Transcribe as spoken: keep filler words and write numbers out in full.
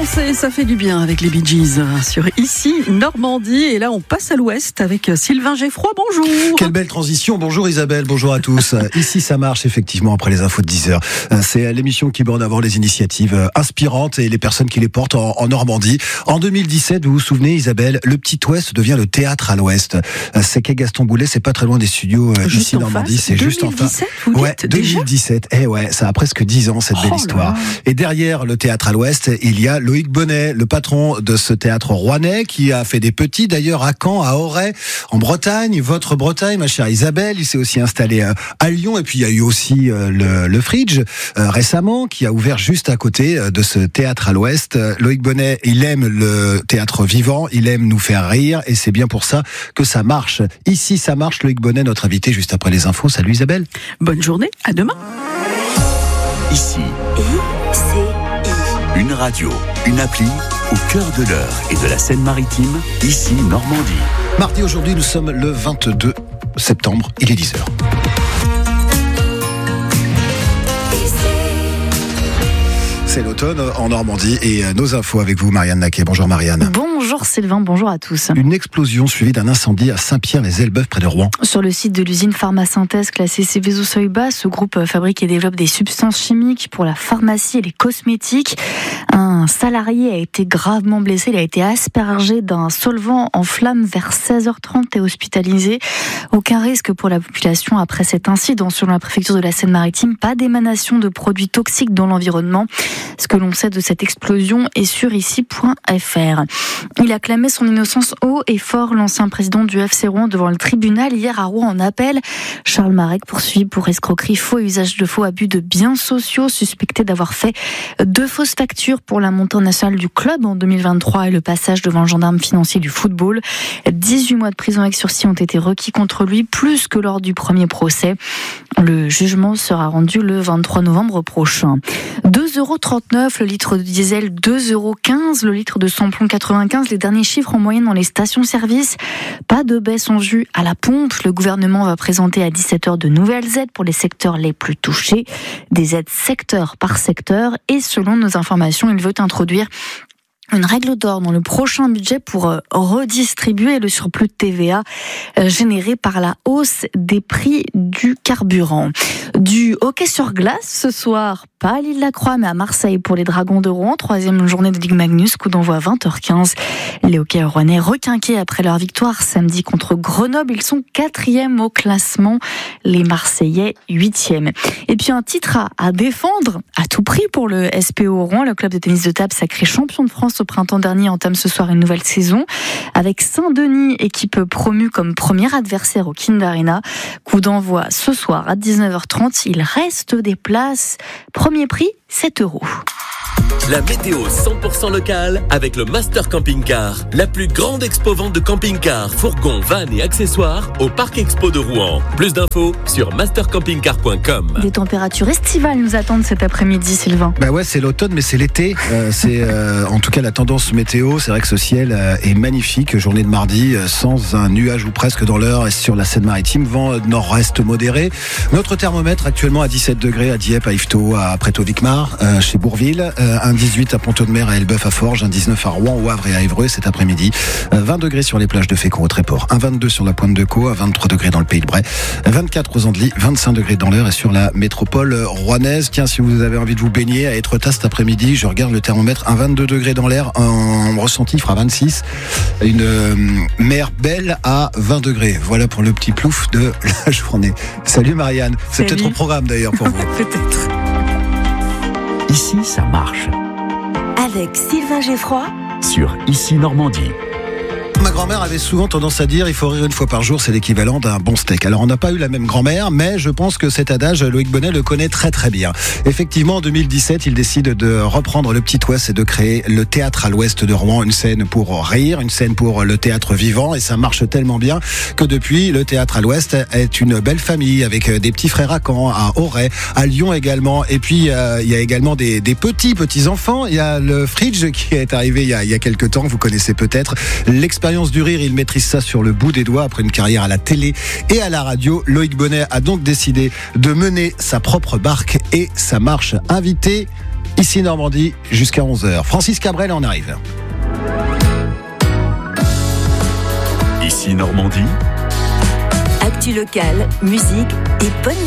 danser, ça fait du bien avec les Bee Gees sur Ici Normandie. Et là, on passe à l'ouest avec Sylvain Geffroy. Bonjour. Quelle belle transition. Bonjour Isabelle, bonjour à tous. Ici, ça marche effectivement après les infos de dix heures. C'est l'émission qui met en avant les initiatives inspirantes et les personnes qui les portent en, en Normandie. En deux mille dix-sept, vous vous souvenez Isabelle, le Petit Ouest devient le théâtre à l'ouest. C'est quai Gaston Boulet, c'est pas très loin des studios juste Ici Normandie. C'est juste en face. Vous ouais, dites deux mille dix-sept. Eh ouais, ça a presque dix ans cette belle oh histoire. Là. Et derrière le théâtre à l'ouest, il y a Loïc Bonnet, le patron de ce théâtre rouennais, qui a fait des petits d'ailleurs à Caen, à Auray, en Bretagne, votre Bretagne, ma chère Isabelle. Il s'est aussi installé à Lyon, et puis il y a eu aussi le, le Fridge euh, récemment, qui a ouvert juste à côté de ce théâtre à l'ouest. Loïc Bonnet, il aime le théâtre vivant, il aime nous faire rire, et c'est bien pour ça que ça marche. Ici, ça marche. Loïc Bonnet, notre invité juste après les infos. Salut Isabelle. Bonne journée, à demain. Ici, une radio, une appli au cœur de l'Eure et de la Seine-Maritime, Ici Normandie. Mardi, aujourd'hui, nous sommes le vingt-deux septembre, il est dix heures. C'est l'automne en Normandie et nos infos avec vous, Marianne Naquet. Bonjour Marianne. Bonjour Sylvain, bonjour à tous. Une explosion suivie d'un incendie à Saint-Pierre-les-Elbeuf près de Rouen. Sur le site de l'usine Pharmasynthèse classée Céveso seuil bas, ce groupe fabrique et développe des substances chimiques pour la pharmacie et les cosmétiques. Un salarié a été gravement blessé, il a été aspergé d'un solvant en flammes vers seize heures trente et hospitalisé. Aucun risque pour la population après cet incident. Selon la préfecture de la Seine-Maritime, pas d'émanation de produits toxiques dans l'environnement. Ce que l'on sait de cette explosion est sur ici point f r. Il a clamé son innocence haut et fort, l'ancien président du F C Rouen, devant le tribunal hier à Rouen en appel. Charles Marek poursuivi pour escroquerie, faux usage de faux, abus de biens sociaux, suspecté d'avoir fait deux fausses factures pour la montée nationale du club en deux mille vingt-trois et le passage devant le gendarme financier du football. dix-huit mois de prison avec sursis ont été requis contre lui, plus que lors du premier procès. Le jugement sera rendu le vingt-trois novembre prochain. deux euros trente-neuf le litre de diesel, deux euros quinze le litre de samplon quatre-vingt-quinze. Les derniers chiffres en moyenne dans les stations-service. Pas de baisse en vue à la pompe. Le gouvernement va présenter à dix-sept heures de nouvelles aides pour les secteurs les plus touchés. Des aides secteur par secteur. Et selon nos informations, il veut introduire une règle d'or dans le prochain budget pour redistribuer le surplus de T V A généré par la hausse des prix du carburant. Du hockey sur glace ce soir, pas à l'Île-la-Croix mais à Marseille pour les Dragons de Rouen. Troisième journée de Ligue Magnus, coup d'envoi à vingt heures quinze. Les hockeyeurs rouennais requinqués après leur victoire samedi contre Grenoble. Ils sont quatrième au classement, les Marseillais huitième. Et puis un titre à, à défendre à tout prix pour le S P O Rouen. Le club de tennis de table sacré champion de France au printemps dernier entame ce soir une nouvelle saison avec Saint-Denis, équipe promue comme premier adversaire au Kind Arena. Coup d'envoi ce soir à dix-neuf heures trente. Il reste des places. Premier prix, sept euros. La météo cent pour cent locale avec le Master Camping Car. La plus grande expo-vente de camping-cars, fourgons, vannes et accessoires au Parc Expo de Rouen. Plus d'infos sur master camping car point com. Des températures estivales nous attendent cet après-midi, Sylvain. Bah ouais, c'est l'automne, mais c'est l'été. Euh, c'est euh, en tout cas la tendance météo. C'est vrai que ce ciel euh, est magnifique. Journée de mardi, euh, sans un nuage ou presque dans l'heure sur la Seine-Maritime. Vent nord-est modéré. Notre thermomètre actuellement à dix-sept degrés à Dieppe, à Yvetot, à Préto-Vicmar, euh, chez Bourville. Euh, un dix-huit à Pont-Audemer, à Elbeuf, à Forges, un dix-neuf à Rouen, au Havre et à Évreux cet après-midi. vingt degrés sur les plages de Fécamp au Tréport, un vingt-deux sur la pointe de Caux, à vingt-trois degrés dans le Pays de Bray, vingt-quatre aux Andelys, vingt-cinq degrés dans l'Eure et sur la métropole rouennaise. Tiens, si vous avez envie de vous baigner à Étretat cet après-midi, je regarde le thermomètre, un vingt-deux degrés dans l'air, en ressenti il fera vingt-six. Une euh, mer belle à vingt degrés. Voilà pour le petit plouf de la journée. Salut Marianne. C'est Salut. peut-être au programme d'ailleurs pour vous. Peut-être. Ici, ça marche. Avec Sylvain Geffroy Sur Ici Normandie. Ma grand-mère avait souvent tendance à dire il faut rire une fois par jour, c'est l'équivalent d'un bon steak. Alors on n'a pas eu la même grand-mère, mais je pense que cet adage, Loïc Bonnet le connaît très très bien. Effectivement, en deux mille dix-sept, il décide de reprendre le Petit Ouest et de créer le théâtre à l'ouest de Rouen, une scène pour rire, une scène pour le théâtre vivant, et ça marche tellement bien que depuis, le théâtre à l'ouest est une belle famille avec des petits frères à Caen, à Auray, à Lyon également, et puis euh, il y a également des, des petits petits enfants. Il y a le Fridge qui est arrivé il y a, il y a quelques temps, vous connaissez peut-être l'expérience du rire, il maîtrise ça sur le bout des doigts après une carrière à la télé et à la radio. Loïc Bonnet a donc décidé de mener sa propre barque et ça marche. Invité Ici Normandie, jusqu'à onze heures. Francis Cabrel, on arrive. Ici Normandie. Actu locale, musique et bonne